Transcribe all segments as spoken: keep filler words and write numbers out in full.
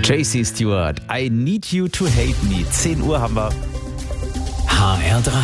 J C Stewart, I Need You to Hate Me. zehn Uhr haben wir. H R drei.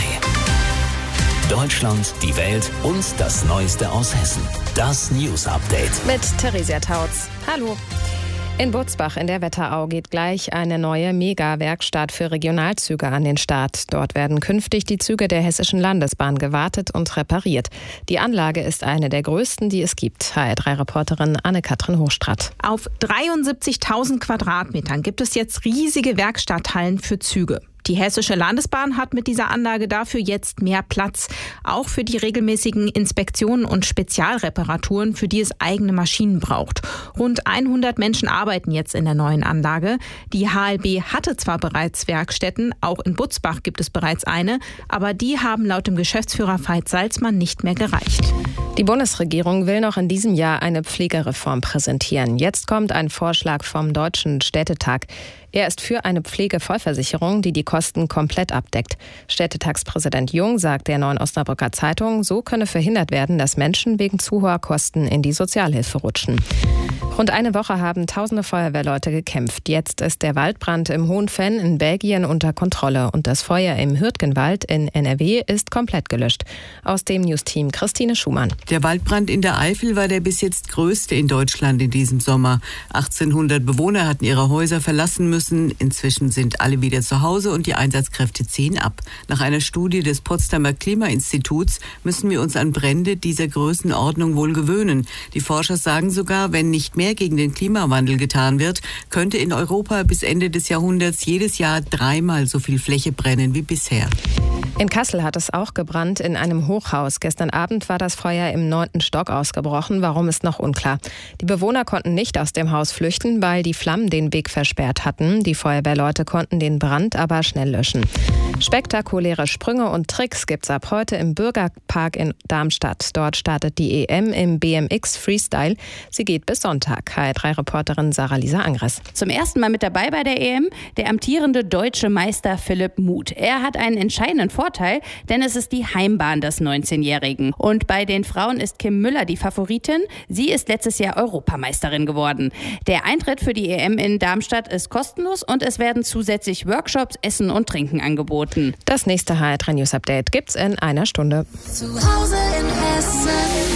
Deutschland, die Welt und das Neueste aus Hessen. Das News Update. Mit Theresia Tautz. Hallo. In Butzbach in der Wetterau geht gleich eine neue Mega-Werkstatt für Regionalzüge an den Start. Dort werden künftig die Züge der Hessischen Landesbahn gewartet und repariert. Die Anlage ist eine der größten, die es gibt. H R drei Reporterin Anne-Kathrin Hochstraat. Auf dreiundsiebzigtausend Quadratmetern gibt es jetzt riesige Werkstatthallen für Züge. Die Hessische Landesbahn hat mit dieser Anlage dafür jetzt mehr Platz, auch für die regelmäßigen Inspektionen und Spezialreparaturen, für die es eigene Maschinen braucht. Rund hundert Menschen arbeiten jetzt in der neuen Anlage. Die H L B hatte zwar bereits Werkstätten, auch in Butzbach gibt es bereits eine, aber die haben laut dem Geschäftsführer Veit Salzmann nicht mehr gereicht. Die Bundesregierung will noch in diesem Jahr eine Pflegereform präsentieren. Jetzt kommt ein Vorschlag vom Deutschen Städtetag. Er ist für eine Pflegevollversicherung, die die Kosten komplett abdeckt. Städtetagspräsident Jung sagt der Neuen Osnabrücker Zeitung, so könne verhindert werden, dass Menschen wegen zu hoher Kosten in die Sozialhilfe rutschen. Rund eine Woche haben tausende Feuerwehrleute gekämpft. Jetzt ist der Waldbrand im Hohenfenn in Belgien unter Kontrolle und das Feuer im Hürtgenwald in N R W ist komplett gelöscht. Aus dem Newsteam Christine Schumann. Der Waldbrand in der Eifel war der bis jetzt größte in Deutschland in diesem Sommer. achtzehnhundert Bewohner hatten ihre Häuser verlassen müssen. Inzwischen sind alle wieder zu Hause und die Einsatzkräfte ziehen ab. Nach einer Studie des Potsdamer Klimainstituts müssen wir uns an Brände dieser Größenordnung wohl gewöhnen. Die Forscher sagen sogar, wenn nicht mehr gegen den Klimawandel getan wird, könnte in Europa bis Ende des Jahrhunderts jedes Jahr dreimal so viel Fläche brennen wie bisher. In Kassel hat es auch gebrannt in einem Hochhaus. Gestern Abend war das Feuer im neunten Stock ausgebrochen. Warum ist noch unklar. Die Bewohner konnten nicht aus dem Haus flüchten, weil die Flammen den Weg versperrt hatten. Die Feuerwehrleute konnten den Brand aber schnell löschen. Spektakuläre Sprünge und Tricks gibt's ab heute im Bürgerpark in Darmstadt. Dort startet die E M im B M X Freestyle. Sie geht bis Sonntag. H R drei Reporterin Sarah-Lisa Angres. Zum ersten Mal mit dabei bei der E M der amtierende deutsche Meister Philipp Muth. Er hat einen entscheidenden Vorteil, denn es ist die Heimbahn des neunzehnjährigen. Und bei den Frauen ist Kim Müller die Favoritin. Sie ist letztes Jahr Europameisterin geworden. Der Eintritt für die E M in Darmstadt ist kostenlos und es werden zusätzlich Workshops, Essen und Trinken angeboten. Das nächste H R drei News Update gibt's in einer Stunde. Zu Hause in Hessen.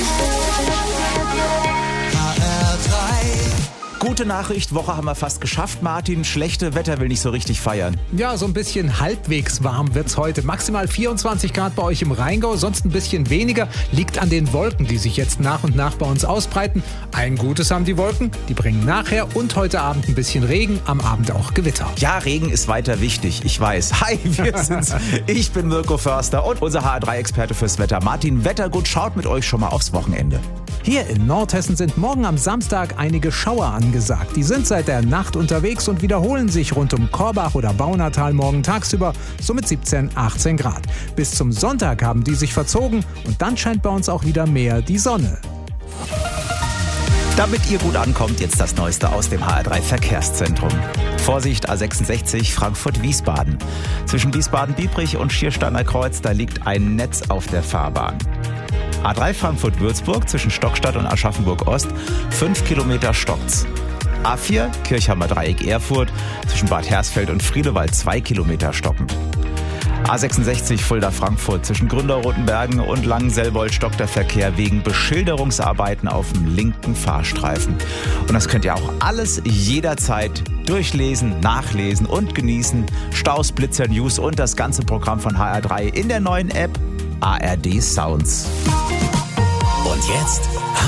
H R drei. Gute Nachricht, Woche haben wir fast geschafft, Martin. Schlechte Wetter will nicht so richtig feiern. Ja, so ein bisschen halbwegs warm wird's heute. Maximal vierundzwanzig Grad bei euch im Rheingau, sonst ein bisschen weniger. Liegt an den Wolken, die sich jetzt nach und nach bei uns ausbreiten. Ein Gutes haben die Wolken, die bringen nachher und heute Abend ein bisschen Regen, am Abend auch Gewitter. Ja, Regen ist weiter wichtig, ich weiß. Hi, wir sind's. Ich bin Mirko Förster und unser H R drei Experte fürs Wetter, Martin Wettergut, schaut mit euch schon mal aufs Wochenende. Hier in Nordhessen sind morgen am Samstag einige Schauer angesagt. Die sind seit der Nacht unterwegs und wiederholen sich rund um Korbach oder Baunatal morgen tagsüber, so mit siebzehn, achtzehn Grad. Bis zum Sonntag haben die sich verzogen und dann scheint bei uns auch wieder mehr die Sonne. Damit ihr gut ankommt, jetzt das Neueste aus dem H R drei Verkehrszentrum. Vorsicht, A sechsundsechzig Frankfurt-Wiesbaden. Zwischen Wiesbaden-Biebrich und Schiersteiner Kreuz, da liegt ein Netz auf der Fahrbahn. A drei Frankfurt-Würzburg zwischen Stockstadt und Aschaffenburg-Ost, fünf Kilometer stockt's. A vier Kirchhammer Dreieck Erfurt zwischen Bad Hersfeld und Friedewald, zwei Kilometer stockend. A sechsundsechzig Fulda-Frankfurt zwischen Gründerrotenbergen und Langenselbold stockt der Verkehr wegen Beschilderungsarbeiten auf dem linken Fahrstreifen. Und das könnt ihr auch alles jederzeit durchlesen, nachlesen und genießen. Staus, Blitzer, News und das ganze Programm von H R drei in der neuen App A R D Sounds. Und jetzt